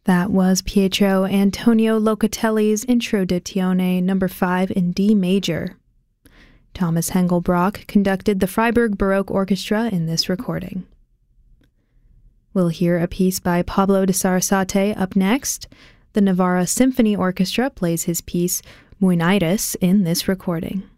That was Pietro Antonio Locatelli's Introduzione No. 5 in D major. Thomas Hengelbrock conducted the Freiburg Baroque Orchestra in this recording. We'll hear a piece by Pablo de Sarasate up next. The Navarra Symphony Orchestra plays his piece Muinaires in this recording.